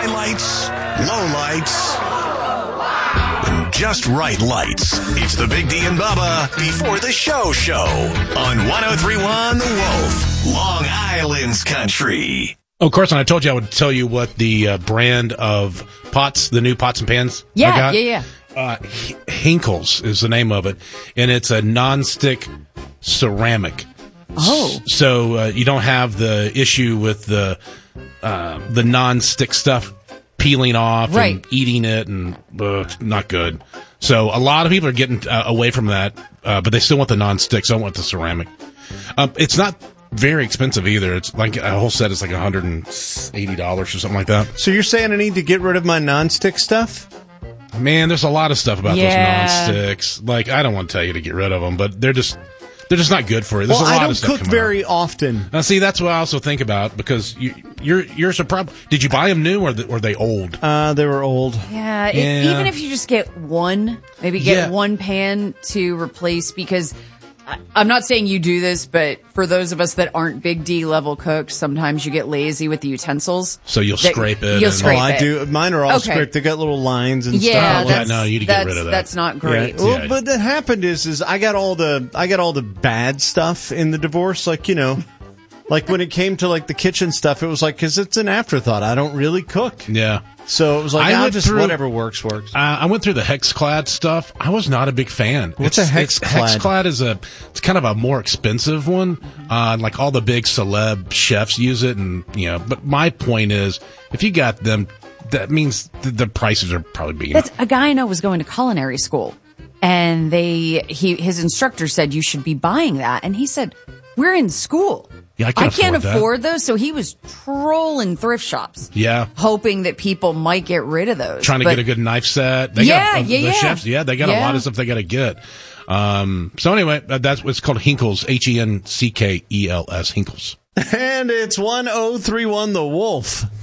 highlights, lowlights, and just right lights. It's the Big D and Bubba Before the Show on 103.1 The Wolf, Long Island's country. Oh, Carson, I told you I would tell you what the brand of pots, the new pots and pans I got. Yeah. Hinkles is the name of it, and it's a non-stick ceramic. Oh. So you don't have the issue with the non-stick stuff peeling off and eating it, and not good. So a lot of people are getting away from that, but they still want the non-stick, so I want the ceramic. It's not very expensive either. It's like a whole set is like $180 or something like that. So you're saying I need to get rid of my non-stick stuff? Man, there's a lot of stuff about those non-sticks. Like, I don't want to tell you to get rid of them, but they're just not good for it. There's a lot I of stuff don't cook very often. Now, see, that's what I also think about, because you're surprised. Did you buy them new, or were they old? They were old. Yeah. Even if you just get one, maybe get one pan to replace, because I'm not saying you do this, but for those of us that aren't big D level cooks, sometimes you get lazy with the utensils. So you'll scrape it. I do. Mine are all scraped. They got little lines and stuff. Yeah, no, you need to get rid of that. That's not great. Yeah. Well, but that happened is I got all the bad stuff in the divorce, like, you know. Like when it came to like the kitchen stuff, it was like, because it's an afterthought. I don't really cook. Yeah. So it was like, whatever works. I went through the Hexclad stuff. I was not a big fan. What's a Hexclad? Hexclad is it's kind of a more expensive one. Like all the big celeb chefs use it, and but my point is, if you got them, that means the prices are probably being. That's a guy I know was going to culinary school, and his instructor said you should be buying that, and he said, we're in school. Yeah, I can't afford those, so he was trolling thrift shops. Yeah. Hoping that people might get rid of those. Trying to get a good knife set. The chefs, they got a lot of stuff they got to get. So anyway, that's what's called Hinkles, Henkels, Hinkles. And it's 1031 The Wolf.